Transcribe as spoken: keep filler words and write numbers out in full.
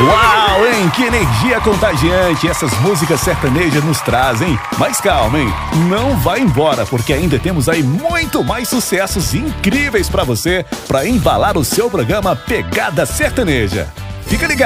Uau, hein? Que energia contagiante essas músicas sertanejas nos trazem. Mas calma, hein? Não vai embora, porque ainda temos aí muito mais sucessos incríveis pra você, pra embalar o seu programa Pegada Sertaneja. Fica ligado.